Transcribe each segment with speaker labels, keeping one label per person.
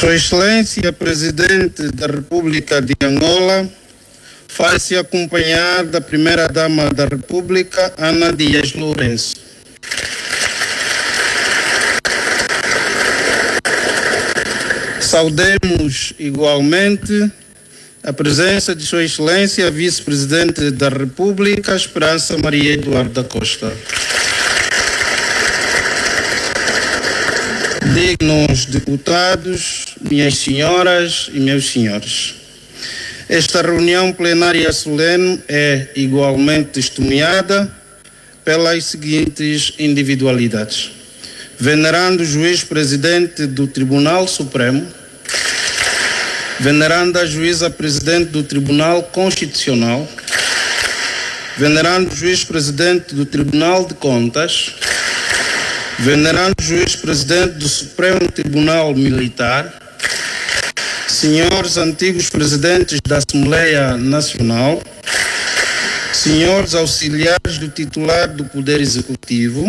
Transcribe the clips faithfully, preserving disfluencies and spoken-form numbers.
Speaker 1: Sua Excelência, Presidente da República de Angola, faz-se acompanhar da Primeira-Dama da República, Ana Dias Lourenço. Saudemos igualmente a presença de Sua Excelência, Vice-Presidente da República, Esperança Maria Eduarda Costa. Dignos deputados, minhas senhoras e meus senhores, esta reunião plenária solene é igualmente testemunhada pelas seguintes individualidades: venerando o juiz-presidente do Tribunal Supremo, venerando a juíza-presidente do Tribunal Constitucional, venerando o juiz-presidente do Tribunal de Contas, venerando o juiz-presidente do Supremo Tribunal Militar, senhores antigos presidentes da Assembleia Nacional, senhores auxiliares do titular do Poder Executivo,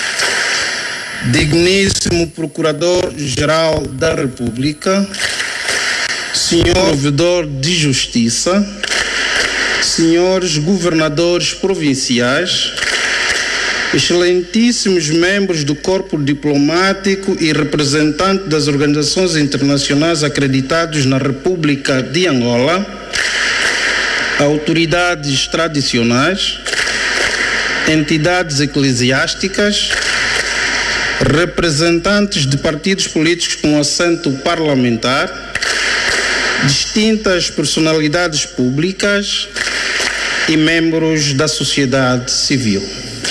Speaker 1: digníssimo Procurador-Geral da República, senhor ouvidor de Justiça, senhores governadores provinciais, excelentíssimos membros do corpo diplomático e representantes das organizações internacionais acreditados na República de Angola, autoridades tradicionais, entidades eclesiásticas, representantes de partidos políticos com assento parlamentar, distintas personalidades públicas e membros da sociedade civil.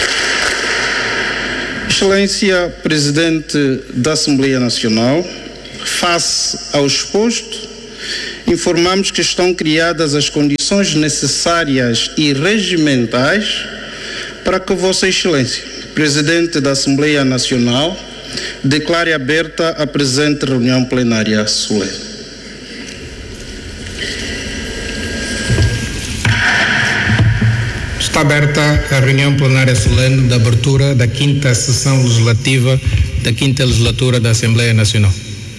Speaker 1: Excelência Presidente da Assembleia Nacional, face ao exposto, informamos que estão criadas as condições necessárias e regimentais para que Vossa Excelência, Presidente da Assembleia Nacional, declare aberta a presente reunião plenária solene.
Speaker 2: Está aberta a reunião plenária solene de abertura da quinta sessão legislativa da quinta legislatura da Assembleia Nacional.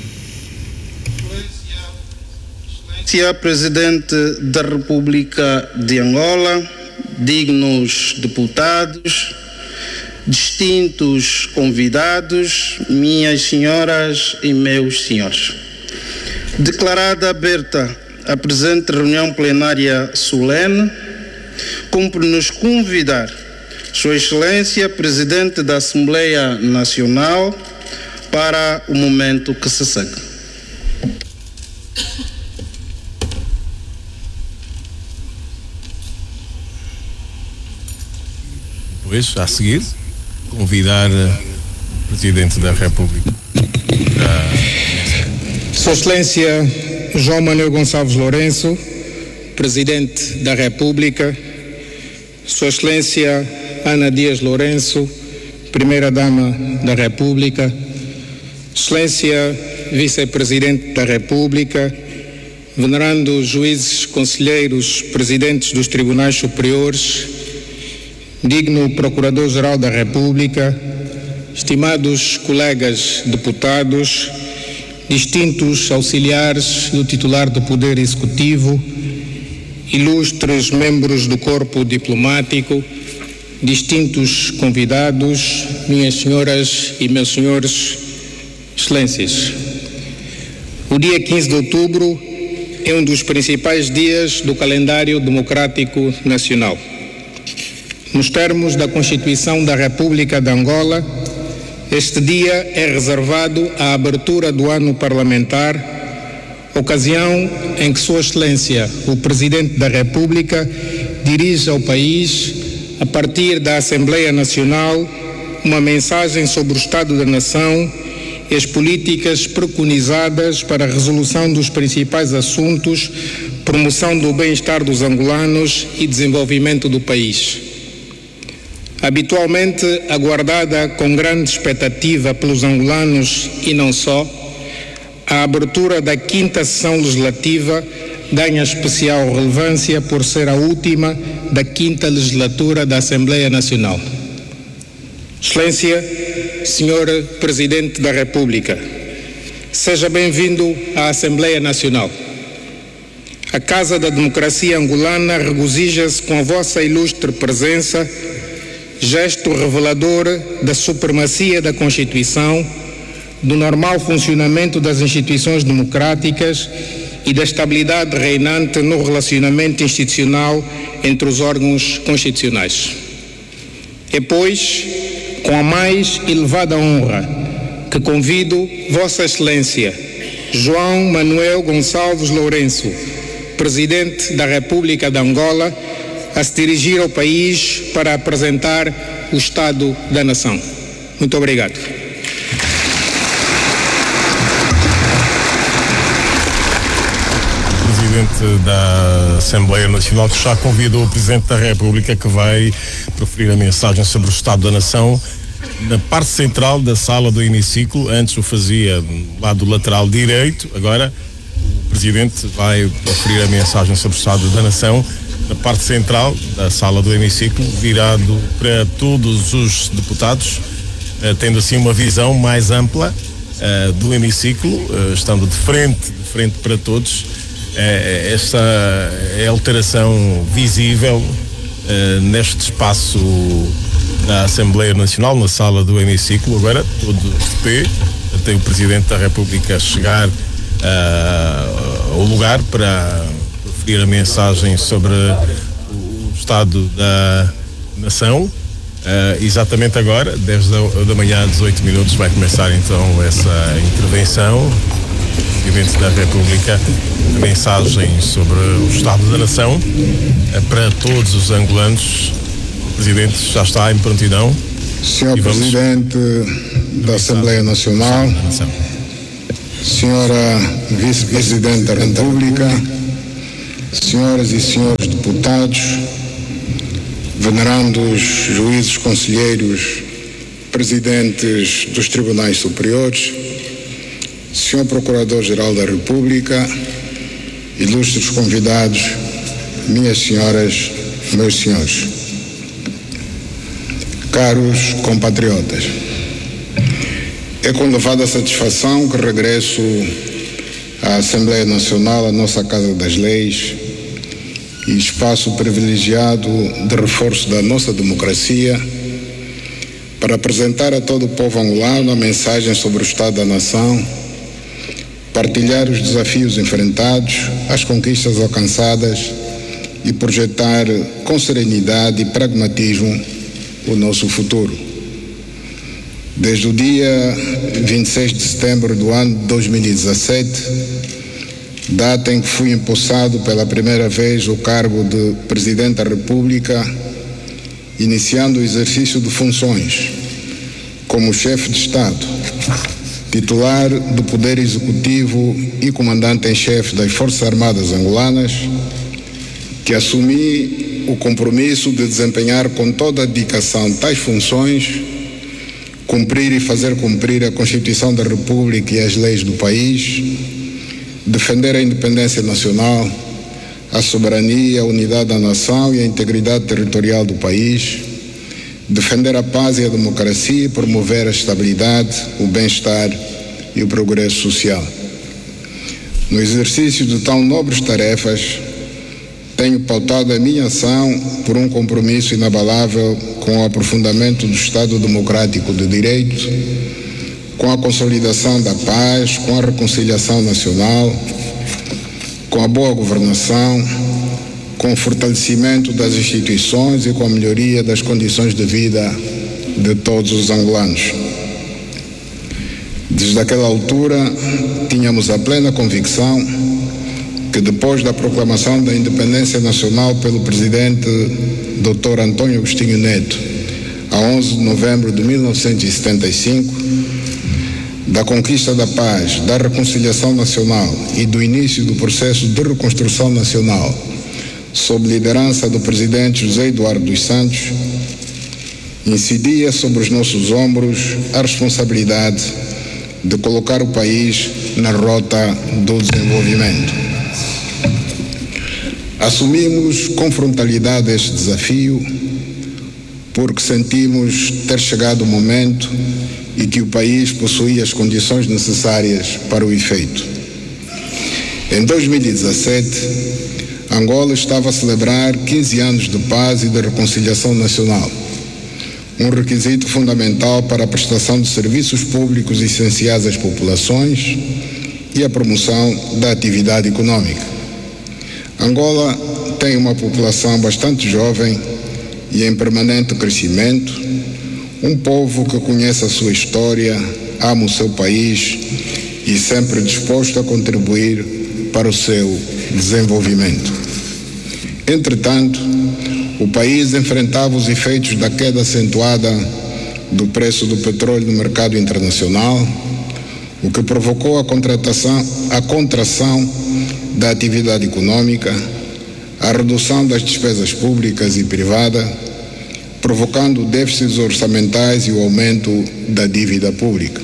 Speaker 1: Excelência Presidente da República de Angola, dignos deputados, distintos convidados, minhas senhoras e meus senhores. Declarada aberta a presente reunião plenária solene, cumpre-nos convidar Sua Excelência, Presidente da Assembleia Nacional, para o momento que se segue.
Speaker 3: Pois, a seguir, convidar o Presidente da República. A...
Speaker 2: Sua Excelência João Manuel Gonçalves Lourenço, Presidente da República, Sua Excelência Ana Dias Lourenço, Primeira-Dama da República, Excelência Vice-Presidente da República, venerando juízes, conselheiros, presidentes dos tribunais superiores, digno Procurador-Geral da República, estimados colegas deputados, distintos auxiliares do titular do Poder Executivo, ilustres membros do corpo diplomático, distintos convidados, minhas senhoras e meus senhores, excelências. O dia quinze de outubro é um dos principais dias do calendário democrático nacional. Nos termos da Constituição da República de Angola, este dia é reservado à abertura do ano parlamentar, ocasião em que Sua Excelência, o Presidente da República, dirige ao país, a partir da Assembleia Nacional, uma mensagem sobre o Estado da Nação e as políticas preconizadas para a resolução dos principais assuntos, promoção do bem-estar dos angolanos e desenvolvimento do país. Habitualmente aguardada com grande expectativa pelos angolanos e não só, a abertura da quinta sessão legislativa ganha especial relevância por ser a última da quinta legislatura da Assembleia Nacional. Excelência, Senhor Presidente da República, Seja bem-vindo à Assembleia Nacional. A Casa da Democracia Angolana regozija-se com a vossa ilustre presença, gesto revelador da supremacia da Constituição, do normal funcionamento das instituições democráticas e da estabilidade reinante no relacionamento institucional entre os órgãos constitucionais. É, pois, com a mais elevada honra que convido Vossa Excelência João Manuel Gonçalves Lourenço, Presidente da República de Angola, a se dirigir ao país para apresentar o Estado da Nação. Muito obrigado.
Speaker 3: Presidente da Assembleia Nacional, que já convidou o Presidente da República, que vai proferir a mensagem sobre o Estado da Nação na parte central da sala do hemiciclo. Antes o fazia do lado lateral direito, agora o Presidente vai proferir a mensagem sobre o Estado da Nação na parte central da sala do hemiciclo, virado para todos os deputados, tendo assim uma visão mais ampla uh, do hemiciclo, uh, estando de frente, de frente para todos. Uh, esta é a alteração visível uh, neste espaço da Assembleia Nacional, na sala do hemiciclo, agora todo de pé, até o Presidente da República chegar uh, ao lugar para proferir a mensagem sobre o Estado da Nação. Uh, exatamente agora, dez da manhã, dezoito minutos, vai começar então essa intervenção do Presidente da República, a mensagem sobre o Estado da Nação uh, para todos os angolanos. O Presidente já está em prontidão.
Speaker 4: senhor Presidente da Assembleia Nacional, Senhora Vice-Presidente da República, senhoras e senhores deputados, venerandos juízes, conselheiros, presidentes dos tribunais superiores, senhor Procurador-Geral da República, ilustres convidados, minhas senhoras, meus senhores, caros compatriotas, é com elevada satisfação que regresso à Assembleia Nacional, a nossa Casa das Leis, e espaço privilegiado de reforço da nossa democracia, para apresentar a todo o povo angolano a mensagem sobre o Estado da Nação, partilhar os desafios enfrentados, as conquistas alcançadas e projetar com serenidade e pragmatismo o nosso futuro. Desde o dia vinte e seis de setembro do ano de dois mil e dezassete, data em que fui empossado pela primeira vez o cargo de Presidente da República, iniciando o exercício de funções como chefe de Estado, titular do Poder Executivo e comandante em chefe das Forças Armadas Angolanas, que assumi o compromisso de desempenhar com toda a dedicação tais funções, cumprir e fazer cumprir a Constituição da República e as leis do país, defender a independência nacional, a soberania, a unidade da nação e a integridade territorial do país, defender a paz e a democracia e promover a estabilidade, o bem-estar e o progresso social. No exercício de tão nobres tarefas, tenho pautado a minha ação por um compromisso inabalável com o aprofundamento do Estado Democrático de Direito, com a consolidação da paz, com a reconciliação nacional, com a boa governação, com o fortalecimento das instituições e com a melhoria das condições de vida de todos os angolanos. Desde aquela altura, tínhamos a plena convicção que depois da proclamação da independência nacional pelo Presidente doutor Antônio Agostinho Neto, a onze de novembro de mil novecentos e setenta e cinco, da conquista da paz, da reconciliação nacional e do início do processo de reconstrução nacional, sob liderança do Presidente José Eduardo dos Santos, incidia sobre os nossos ombros a responsabilidade de colocar o país na rota do desenvolvimento. Assumimos com frontalidade este desafio porque sentimos ter chegado o momento e que o país possuía as condições necessárias para o efeito. Em dois mil e dezassete, Angola estava a celebrar quinze anos de paz e de reconciliação nacional, um requisito fundamental para a prestação de serviços públicos essenciais às populações e a promoção da atividade econômica. Angola tem uma população bastante jovem e em permanente crescimento, um povo que conhece a sua história, ama o seu país e sempre disposto a contribuir para o seu desenvolvimento. Entretanto, o país enfrentava os efeitos da queda acentuada do preço do petróleo no mercado internacional, o que provocou a contratação, a contração da atividade econômica, a redução das despesas públicas e privadas, provocando déficits orçamentais e o aumento da dívida pública.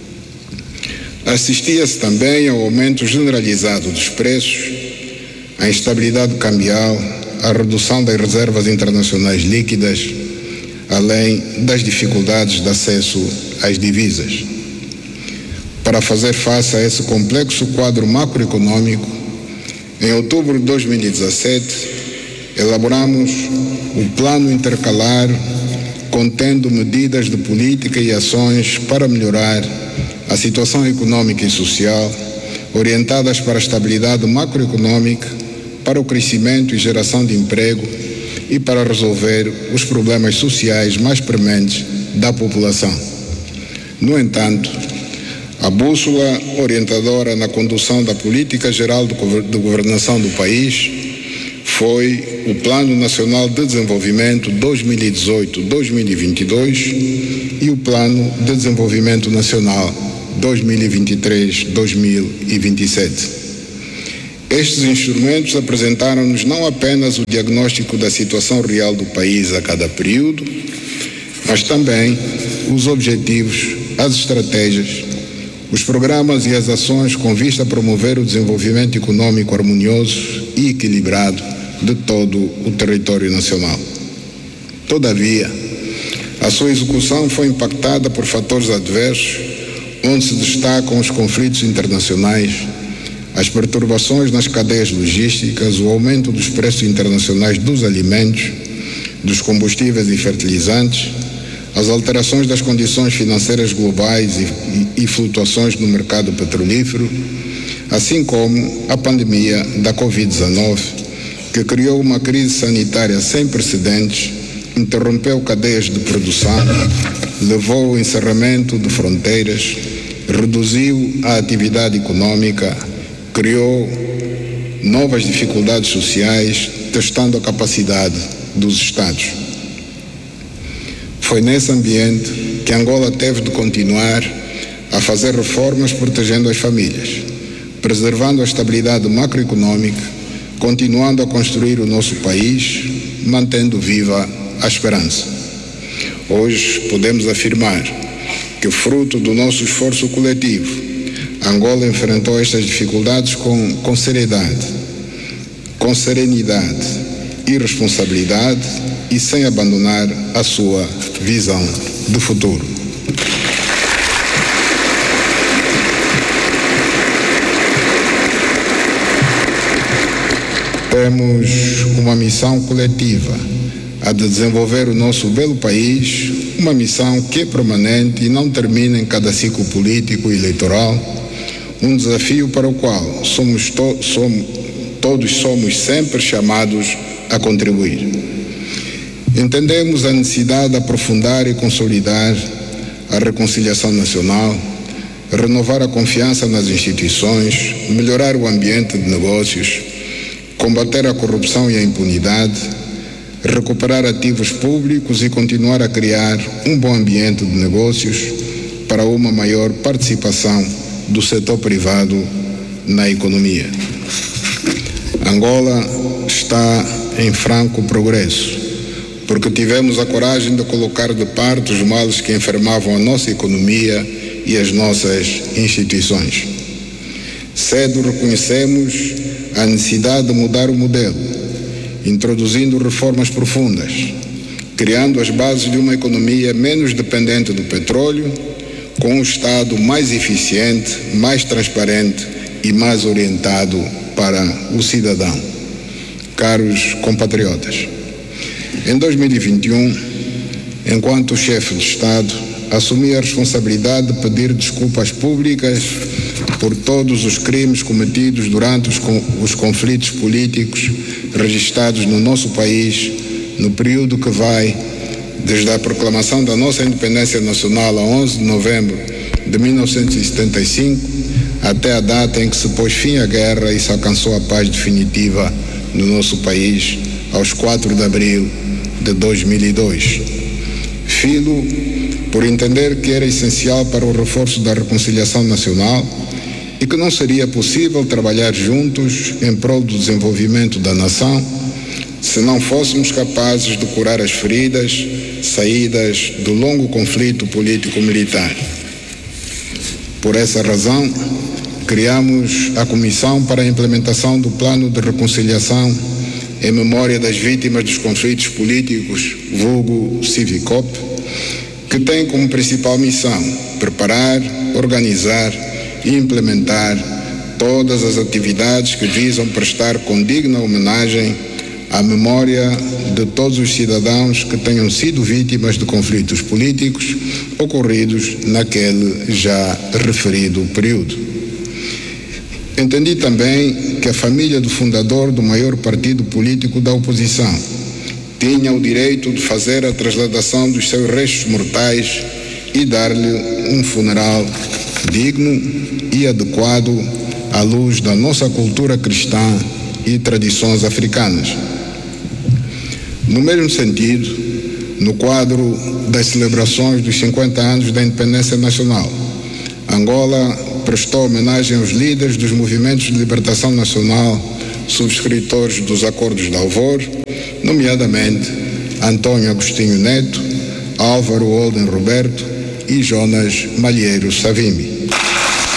Speaker 4: Assistia-se também ao aumento generalizado dos preços, à instabilidade cambial, à redução das reservas internacionais líquidas, além das dificuldades de acesso às divisas. Para fazer face a esse complexo quadro macroeconômico, em outubro de dois mil e dezassete, elaboramos o Plano Intercalar, contendo medidas de política e ações para melhorar a situação econômica e social, orientadas para a estabilidade macroeconômica, para o crescimento e geração de emprego e para resolver os problemas sociais mais prementes da população. No entanto, a bússola orientadora na condução da política geral de governação do país foi o Plano Nacional de Desenvolvimento dois mil e dezoito a dois mil e vinte e dois e o Plano de Desenvolvimento Nacional dois mil e vinte e três a dois mil e vinte e sete. Estes instrumentos apresentaram-nos não apenas o diagnóstico da situação real do país a cada período, mas também os objetivos, as estratégias, os programas e as ações com vista a promover o desenvolvimento econômico harmonioso e equilibrado de todo o território nacional. Todavia, a sua execução foi impactada por fatores adversos, onde se destacam os conflitos internacionais, as perturbações nas cadeias logísticas, o aumento dos preços internacionais dos alimentos, dos combustíveis e fertilizantes, as alterações das condições financeiras globais e, e, e flutuações no mercado petrolífero, assim como a pandemia da covid dezenove, que criou uma crise sanitária sem precedentes, interrompeu cadeias de produção, levou ao encerramento de fronteiras, reduziu a atividade econômica, criou novas dificuldades sociais, testando a capacidade dos Estados. Foi nesse ambiente que Angola teve de continuar a fazer reformas protegendo as famílias, preservando a estabilidade macroeconômica, continuando a construir o nosso país, mantendo viva a esperança. Hoje podemos afirmar que, fruto do nosso esforço coletivo, Angola enfrentou estas dificuldades com, com seriedade, com serenidade e responsabilidade e sem abandonar a sua visão de futuro. Temos uma missão coletiva, a de desenvolver o nosso belo país, uma missão que é permanente e não termina em cada ciclo político e eleitoral, um desafio para o qual somos, to- somos todos somos sempre chamados a contribuir. Entendemos a necessidade de aprofundar e consolidar a reconciliação nacional, renovar a confiança nas instituições, melhorar o ambiente de negócios, combater a corrupção e a impunidade, recuperar ativos públicos e continuar a criar um bom ambiente de negócios para uma maior participação do setor privado na economia. Angola está em franco progresso, porque tivemos a coragem de colocar de parte os males que enfermavam a nossa economia e as nossas instituições. Cedo reconhecemos a necessidade de mudar o modelo, introduzindo reformas profundas, criando as bases de uma economia menos dependente do petróleo, com um Estado mais eficiente, mais transparente e mais orientado para o cidadão. Caros compatriotas, em dois mil e vinte e um, enquanto chefe de Estado, assumi a responsabilidade de pedir desculpas públicas por todos os crimes cometidos durante os, os conflitos políticos registrados no nosso país no período que vai desde a proclamação da nossa independência nacional a onze de novembro de mil novecentos e setenta e cinco até a data em que se pôs fim à guerra e se alcançou a paz definitiva no nosso país aos quatro de abril de dois mil e dois. Filo por entender que era essencial para o reforço da reconciliação nacional e que não seria possível trabalhar juntos em prol do desenvolvimento da nação se não fôssemos capazes de curar as feridas saídas do longo conflito político-militar. Por essa razão, criamos a Comissão para a Implementação do Plano de Reconciliação em memória das vítimas dos conflitos políticos, vulgo Civicop, que tem como principal missão preparar, organizar e implementar todas as atividades que visam prestar condigna homenagem à memória de todos os cidadãos que tenham sido vítimas de conflitos políticos ocorridos naquele já referido período. Entendi também que a família do fundador do maior partido político da oposição tinha o direito de fazer a trasladação dos seus restos mortais e dar-lhe um funeral digno e adequado à luz da nossa cultura cristã e tradições africanas. No mesmo sentido, no quadro das celebrações dos cinquenta anos da independência nacional, Angola prestou homenagem aos líderes dos movimentos de libertação nacional, subscritores dos Acordos de Alvor, nomeadamente Antônio Agostinho Neto, Álvaro Holden Roberto e Jonas Malheiro Savimbi.